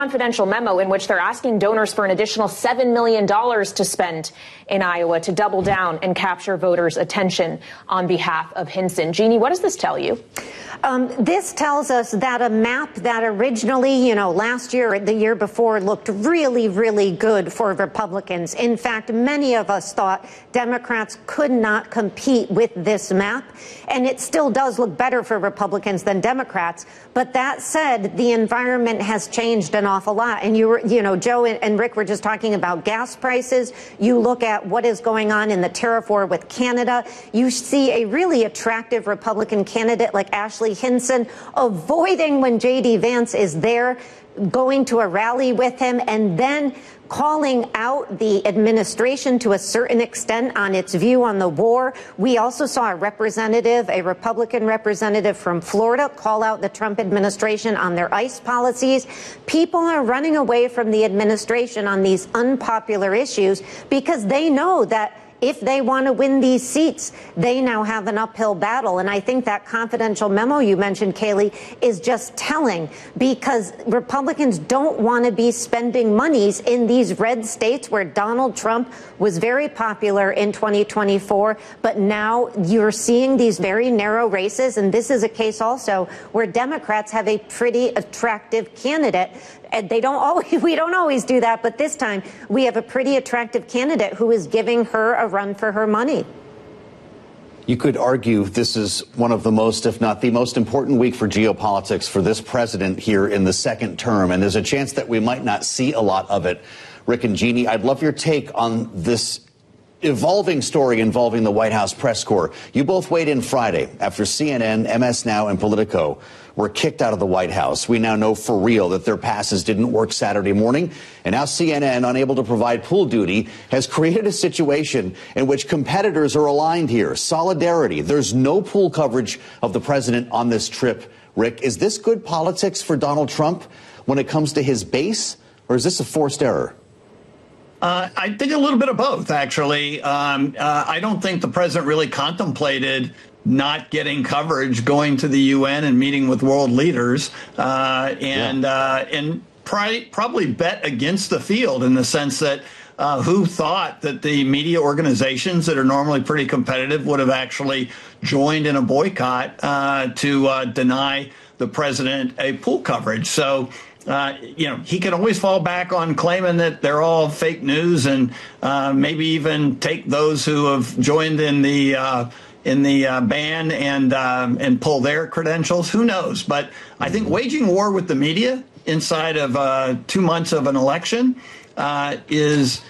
confidential memo in which they're asking donors for an additional $7 million to spend in Iowa to double down and capture voters' attention on behalf of Hinson. Jeannie, what does this tell you? This tells us that a map that originally, last year or the year before looked really, really good for Republicans. In fact, many of us thought Democrats could not compete with this map, and it still does look better for Republicans than Democrats. But that said, the environment has changed an awful lot. And Joe and Rick were just talking about gas prices. You look at what is going on in the tariff war with Canada. You see a really attractive Republican candidate like Ashley Hinson avoiding when J.D. Vance is there, going to a rally with him, and then calling out the administration to a certain extent on its view on the war. We also saw a Republican representative from Florida, call out the Trump administration on their ICE policies. People are running away from the administration on these unpopular issues because they know that if they want to win these seats, they now have an uphill battle. And I think that confidential memo you mentioned, Kayleigh, is just telling, because Republicans don't want to be spending monies in these red states where Donald Trump was very popular in 2024. But now you're seeing these very narrow races. And this is a case also where Democrats have a pretty attractive candidate. And we don't always do that, but this time we have a pretty attractive candidate who is giving her a run for her money. You could argue this is one of the most, if not the most important week for geopolitics for this president here in the second term. And there's a chance that we might not see a lot of it. Rick and Jeannie, I'd love your take on this evolving story involving the White House press corps. You both weighed in Friday after CNN, MS Now, and Politico were kicked out of the White House. We now know for real that their passes didn't work Saturday morning. And now CNN, unable to provide pool duty, has created a situation in which competitors are aligned here. Solidarity. There's no pool coverage of the president on this trip. Rick, is this good politics for Donald Trump when it comes to his base, or is this a forced error? I think a little bit of both, actually. I don't think the president really contemplated not getting coverage, going to the UN and meeting with world leaders, and probably bet against the field in the sense that who thought that the media organizations that are normally pretty competitive would have actually joined in a boycott to deny the president a pool coverage. So he can always fall back on claiming that they're all fake news and maybe even take those who have joined in the ban and pull their credentials. Who knows? But I think waging war with the media inside of 2 months of an election is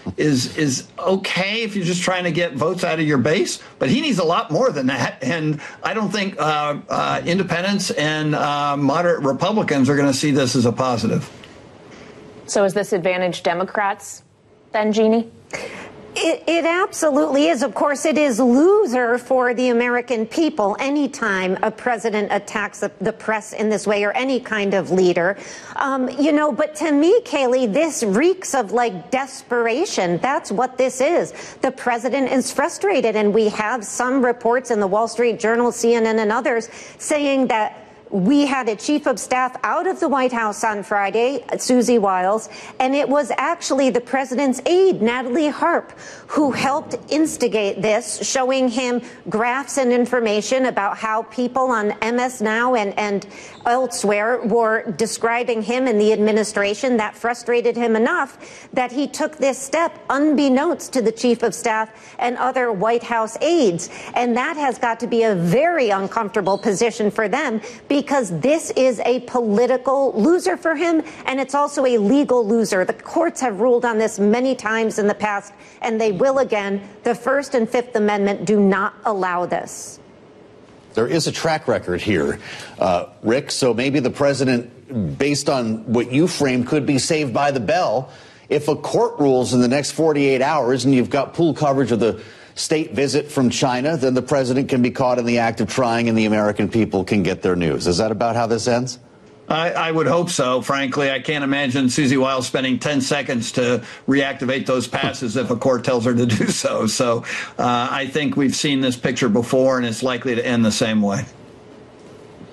okay if you're just trying to get votes out of your base. But he needs a lot more than that. And I don't think independents and moderate Republicans are going to see this as a positive. So is this advantage Democrats then, Jeannie? It absolutely is. Of course, it is loser for the American people anytime a president attacks the press in this way or any kind of leader. But to me, Kayleigh, this reeks of desperation. That's what this is. The president is frustrated, and we have some reports in the Wall Street Journal, CNN, and others saying that we had a chief of staff out of the White House on Friday, Susie Wiles, and it was actually the president's aide, Natalie Harp, who helped instigate this, showing him graphs and information about how people on MS Now and elsewhere were describing him and the administration. That frustrated him enough that he took this step unbeknownst to the chief of staff and other White House aides. And that has got to be a very uncomfortable position for them, because this is a political loser for him, and it's also a legal loser. The courts have ruled on this many times in the past, and they will again. The First and Fifth Amendment do not allow this. There is a track record here, Rick, so maybe the president, based on what you frame, could be saved by the bell. If a court rules in the next 48 hours and you've got pool coverage of the state visit from China, then the president can be caught in the act of trying and the American people can get their news. Is that about how this ends? I would hope so, frankly. I can't imagine Susie Wiles spending 10 seconds to reactivate those passes if a court tells her to do so. So I think we've seen this picture before, and it's likely to end the same way.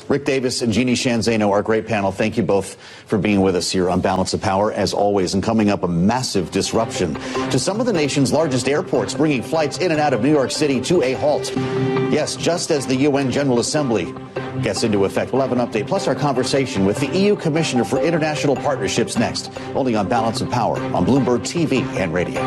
Rick Davis and Jeannie Sheehan Zaino, our great panel, thank you both for being with us here on Balance of Power, as always. And coming up, a massive disruption to some of the nation's largest airports, bringing flights in and out of New York City to a halt. Yes, just as the UN General Assembly gets into effect. We'll have an update, plus our conversation with the EU Commissioner for International Partnerships next, only on Balance of Power on Bloomberg TV and radio.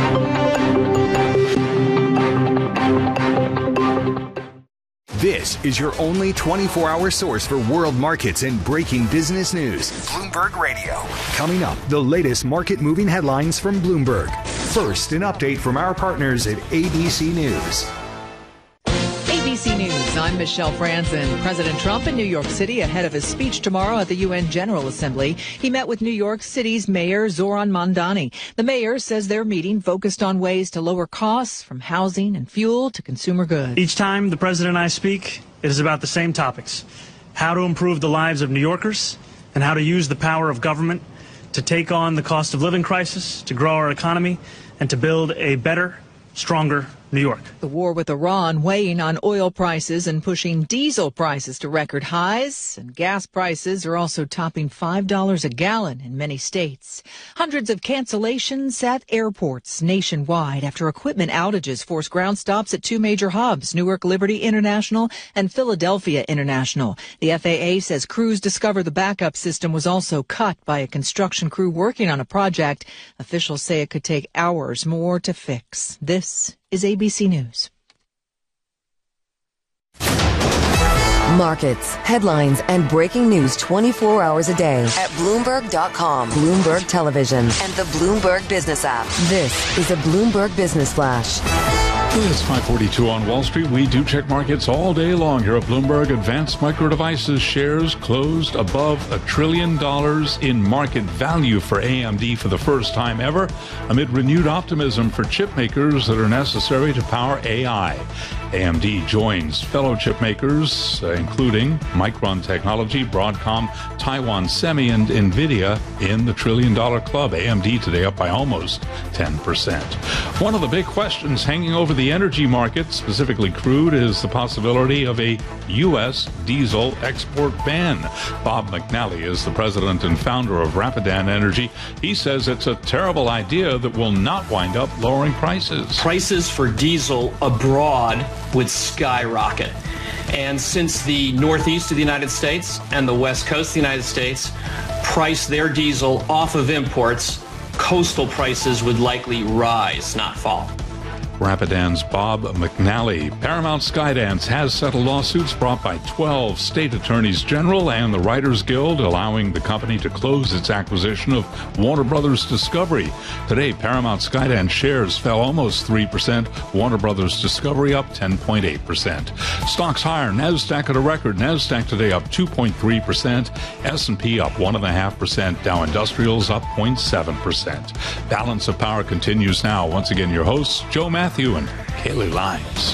This is your only 24-hour source for world markets and breaking business news. Bloomberg Radio. Coming up, the latest market-moving headlines from Bloomberg. First, an update from our partners at ABC News. ABC News, I'm Michelle Franzen. President Trump in New York City ahead of his speech tomorrow at the UN General Assembly. He met with New York City's Mayor Zoran Mandani. The mayor says their meeting focused on ways to lower costs from housing and fuel to consumer goods. Each time the president and I speak, it is about the same topics. How to improve the lives of New Yorkers and how to use the power of government to take on the cost of living crisis, to grow our economy, and to build a better, stronger New York. The war with Iran weighing on oil prices and pushing diesel prices to record highs, and gas prices are also topping $5 a gallon in many states. Hundreds of cancellations at airports nationwide after equipment outages forced ground stops at two major hubs, Newark Liberty International and Philadelphia International. The FAA says crews discovered the backup system was also cut by a construction crew working on a project. Officials say it could take hours more to fix. This is ABC News. Markets, headlines, and breaking news 24 hours a day at Bloomberg.com, Bloomberg Television, and the Bloomberg Business app. This is a Bloomberg Business Flash. It's 5:42 on Wall Street. We do check markets all day long here at Bloomberg. Advanced Micro Devices shares closed above $1 trillion in market value for AMD for the first time ever, amid renewed optimism for chip makers that are necessary to power AI. AMD joins fellow chip makers, including Micron Technology, Broadcom, Taiwan Semi, and NVIDIA in the $1 trillion club. AMD today up by almost 10%. One of the big questions hanging over the energy market, specifically crude, is the possibility of a U.S. diesel export ban. Bob McNally is the president and founder of Rapidan Energy. He says it's a terrible idea that will not wind up lowering prices. Prices for diesel abroad would skyrocket. And since the northeast of the United States and the west coast of the United States price their diesel off of imports, coastal prices would likely rise, not fall. Rapidan's Bob McNally. Paramount Skydance has settled lawsuits brought by 12 state attorneys general and the Writers Guild, allowing the company to close its acquisition of Warner Brothers Discovery. Today, Paramount Skydance shares fell almost 3%. Warner Brothers Discovery up 10.8%. Stocks higher. NASDAQ at a record. NASDAQ today up 2.3%. S&P up 1.5%. Dow Industrials up 0.7%. Balance of Power continues now. Once again, your hosts, Joe Matthew and Kaylee Lyons.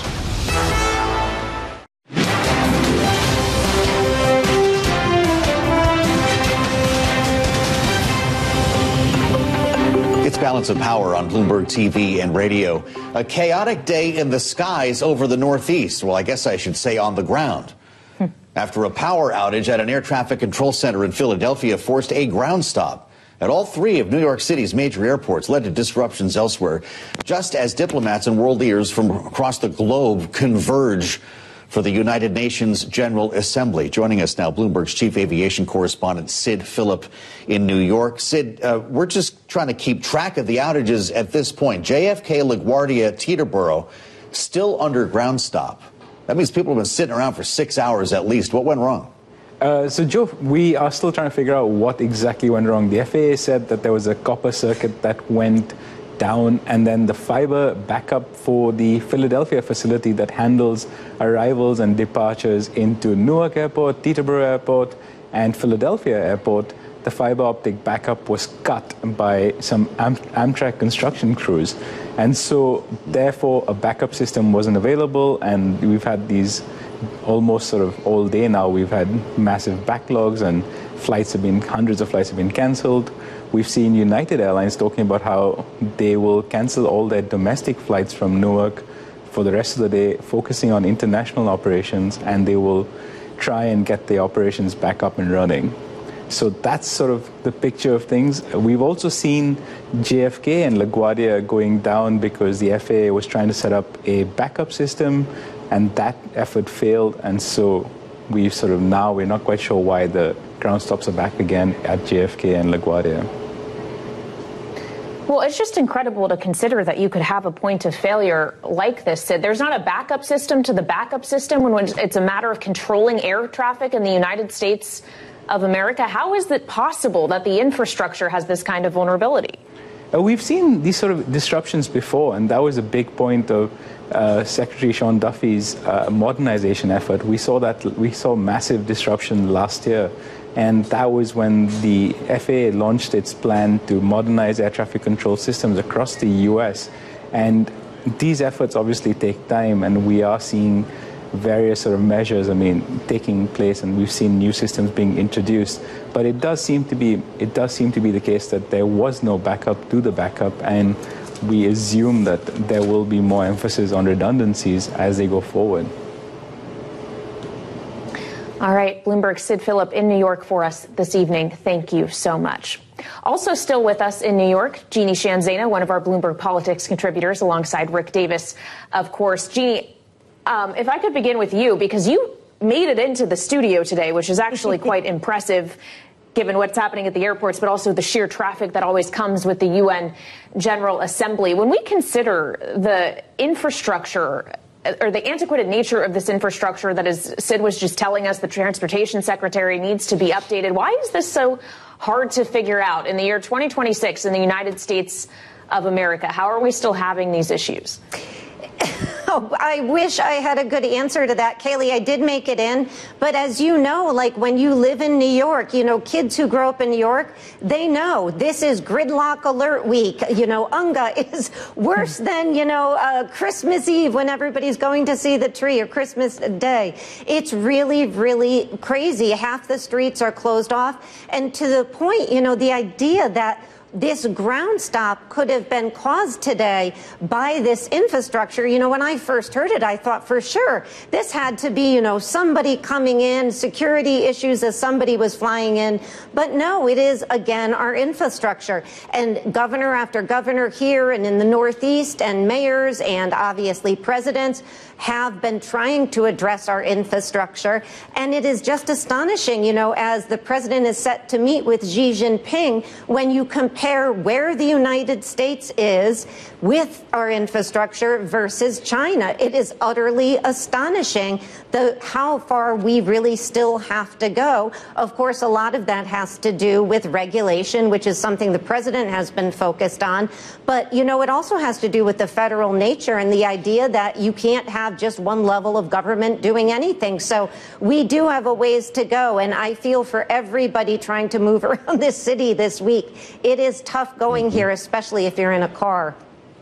It's Balance of Power on Bloomberg TV and radio. A chaotic day in the skies over the Northeast. Well, I guess I should say on the ground. After a power outage at an air traffic control center in Philadelphia forced a ground stop at all three of New York City's major airports, led to disruptions elsewhere, just as diplomats and world leaders from across the globe converge for the United Nations General Assembly. Joining us now, Bloomberg's chief aviation correspondent, Sid Phillip in New York. Sid, we're just trying to keep track of the outages at this point. JFK, LaGuardia, Teterboro, still under ground stop. That means people have been sitting around for 6 hours at least. What went wrong? So, Joe, we are still trying to figure out what exactly went wrong. The FAA said that there was a copper circuit that went down, and then the fiber backup for the Philadelphia facility that handles arrivals and departures into Newark Airport, Teterboro Airport, and Philadelphia Airport, the fiber optic backup was cut by some Amtrak construction crews. And so, therefore, a backup system wasn't available, and we've had these almost sort of all day now. We've had massive backlogs, and hundreds of flights have been canceled. We've seen United Airlines talking about how they will cancel all their domestic flights from Newark for the rest of the day, focusing on international operations, and they will try and get the operations back up and running. So that's sort of the picture of things. We've also seen JFK and LaGuardia going down because the FAA was trying to set up a backup system, and that effort failed. And so we're not quite sure why the ground stops are back again at JFK and LaGuardia. Well, it's just incredible to consider that you could have a point of failure like this, Sid. There's not a backup system to the backup system when it's a matter of controlling air traffic in the United States of America. How is it possible that the infrastructure has this kind of vulnerability? We've seen these sort of disruptions before, and that was a big point of Secretary Sean Duffy's modernization effort. We saw massive disruption last year, and that was when the FAA launched its plan to modernize air traffic control systems across the U.S. And these efforts obviously take time, and we are seeing various sort of measures, taking place, and we've seen new systems being introduced. But it does seem to be the case that there was no backup to the backup, and we assume that there will be more emphasis on redundancies as they go forward. All right, Bloomberg's Sid Phillip in New York for us this evening. Thank you so much. Also still with us in New York, Jeannie Sheehan Zaino, one of our Bloomberg Politics contributors, alongside Rick Davis, of course. Jeannie, if I could begin with you, because you made it into the studio today, which is actually quite impressive, given what's happening at the airports, but also the sheer traffic that always comes with the UN General Assembly. When we consider the infrastructure or the antiquated nature of this infrastructure that, as Sid was just telling us, the Transportation Secretary needs to be updated, why is this so hard to figure out in the year 2026 in the United States of America? How are we still having these issues? Oh, I wish I had a good answer to that, Kayleigh. I did make it in. But as you know, like when you live in New York, kids who grow up in New York, they know this is gridlock alert week. UNGA is worse than, Christmas Eve when everybody's going to see the tree, or Christmas Day. It's really, really crazy. Half the streets are closed off. And to the point, the idea that this ground stop could have been caused today by this infrastructure. When I first heard it, I thought for sure this had to be, somebody coming in, security issues as somebody was flying in. But no, it is, again, our infrastructure. And governor after governor here and in the Northeast, and mayors and obviously presidents have been trying to address our infrastructure. And it is just astonishing, as the president is set to meet with Xi Jinping, when you compare where the United States is with our infrastructure versus China. It is utterly astonishing how far we really still have to go. Of course, a lot of that has to do with regulation, which is something the president has been focused on. But, it also has to do with the federal nature and the idea that you can't have just one level of government doing anything. So we do have a ways to go. And I feel for everybody trying to move around this city this week. It is tough going here, especially if you're in a car.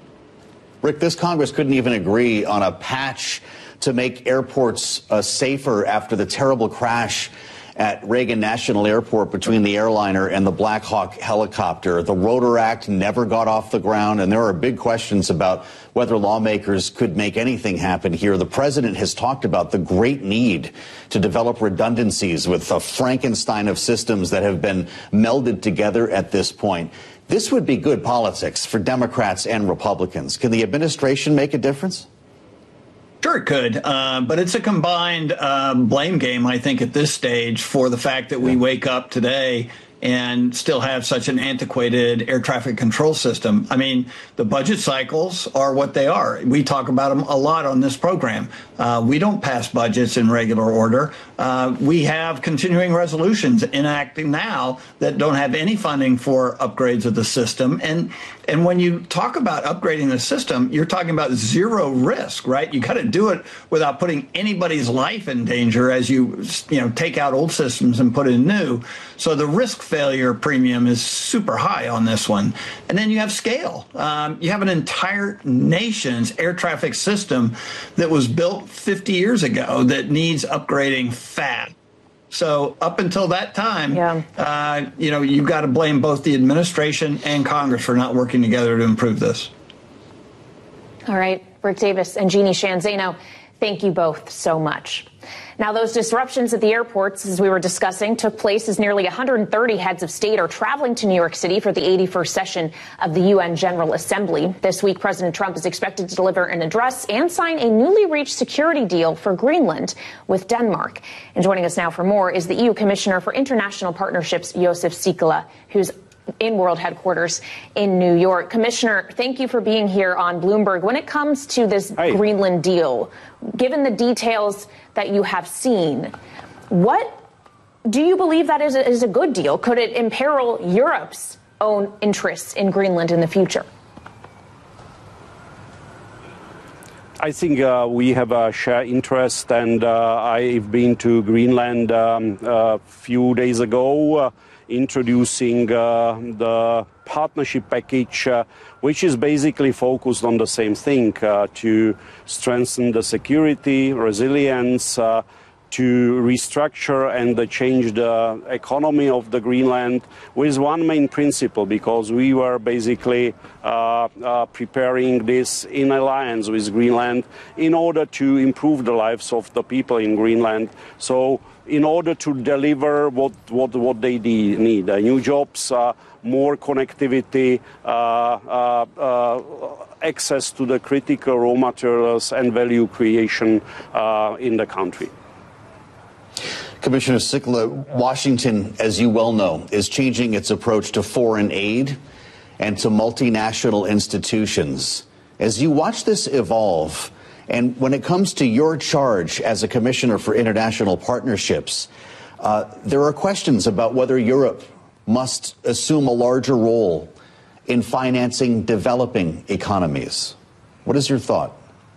Rick, this Congress couldn't even agree on a patch to make airports safer after the terrible crash at Reagan National Airport between the airliner and the Black Hawk helicopter. The Rotor Act never got off the ground, and there are big questions about whether lawmakers could make anything happen here. The president has talked about the great need to develop redundancies with a Frankenstein of systems that have been melded together at this point. This would be good politics for Democrats and Republicans. Can the administration make a difference? Sure it could, but it's a combined blame game, I think, at this stage for the fact that we wake up today and still have such an antiquated air traffic control system. I mean, the budget cycles are what they are. We talk about them a lot on this program. We don't pass budgets in regular order. We have continuing resolutions enacting now that don't have any funding for upgrades of the system. And when you talk about upgrading the system, you're talking about zero risk, right? You got to do it without putting anybody's life in danger as you take out old systems and put in new. So the risk failure premium is super high on this one. And then you have scale. You have an entire nation's air traffic system that was built 50 years ago that needs upgrading fast. So up until that time, you've got to blame both the administration and Congress for not working together to improve this. All right, Rick Davis and Jeannie Sheehan Zaino, Thank you both so much. Now, those disruptions at the airports, as we were discussing, took place as nearly 130 heads of state are traveling to New York City for the 81st session of the UN General Assembly. This week, President Trump is expected to deliver an address and sign a newly reached security deal for Greenland with Denmark. And joining us now for more is the EU Commissioner for International Partnerships, Josef Sikala, who's in World Headquarters in New York. Commissioner, thank you for being here on Bloomberg. When it comes to this Greenland deal, given the details that you have seen, what do you believe that is a good deal? Could it imperil Europe's own interests in Greenland in the future? I think we have a shared interest, and I've been to Greenland a few days ago, introducing the partnership package, which is basically focused on the same thing, to strengthen the security, resilience, to restructure and change the economy of the Greenland with one main principle, because we were basically preparing this in alliance with Greenland in order to improve the lives of the people in Greenland. So in order to deliver what they need, new jobs, more connectivity, access to the critical raw materials and value creation in the country. Commissioner Sikala, Washington, as you well know, is changing its approach to foreign aid and to multinational institutions. As you watch this evolve, and when it comes to your charge as a Commissioner for International Partnerships, there are questions about whether Europe must assume a larger role in financing developing economies. What is your thought?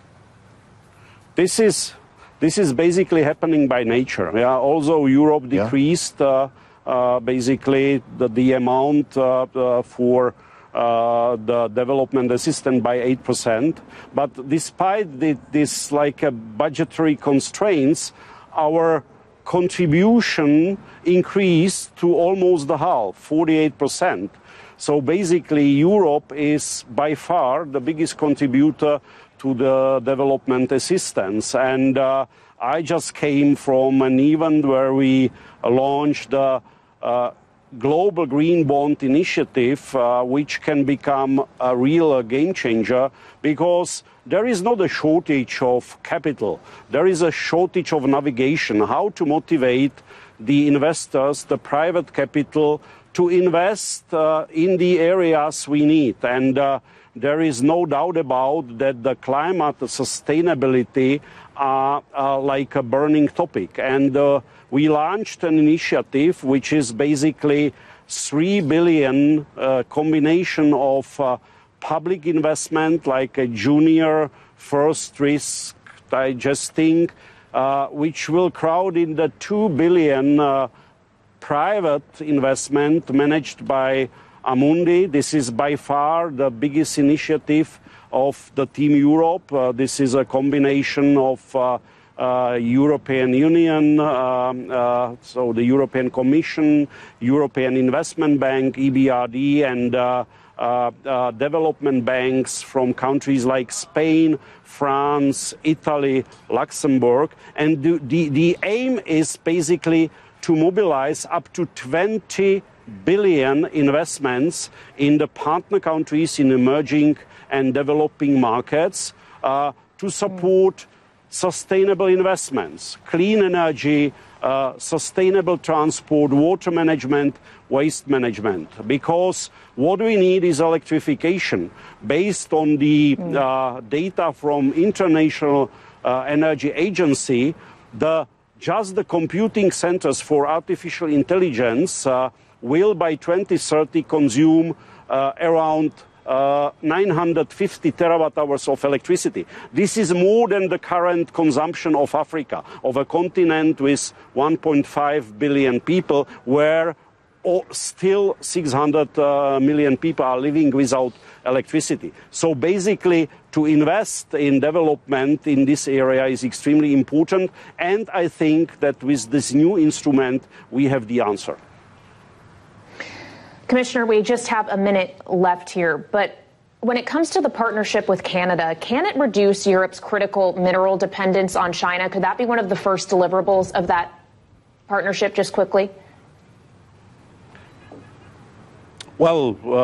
This is basically happening by nature. Yeah? Although Europe decreased basically the amount for the development assistance by 8%, but despite this budgetary constraints, our contribution increased to almost the half, 48%. So basically Europe is by far the biggest contributor to the development assistance. And I just came from an event where we launched the Global Green Bond Initiative, which can become a real game changer, because there is not a shortage of capital. There is a shortage of navigation, how to motivate the investors, the private capital, to invest in the areas we need. And there is no doubt about that the climate sustainability are like a burning topic. And we launched an initiative which is basically 3 billion combination of public investment, like a junior first risk digesting, which will crowd in the 2 billion private investment managed by Amundi. This is by far the biggest initiative of the Team Europe. This is a combination of European Union, so the European Commission, European Investment Bank, EBRD, and development banks from countries like Spain, France, Italy, Luxembourg. And the aim is basically to mobilize up to 20 billion investments in the partner countries in emerging and developing markets to support sustainable investments, clean energy, sustainable transport, water management, waste management. Because what we need is electrification. Based on the data from International Energy Agency, just the computing centers for artificial intelligence will by 2030 consume around 950 terawatt hours of electricity. This is more than the current consumption of Africa, of a continent with 1.5 billion people, where still 600 million people are living without electricity. So basically, to invest in development in this area is extremely important. And I think that with this new instrument, we have the answer. Commissioner, we just have a minute left here, but when it comes to the partnership with Canada, can it reduce Europe's critical mineral dependence on China? Could that be one of the first deliverables of that partnership, just quickly? Well,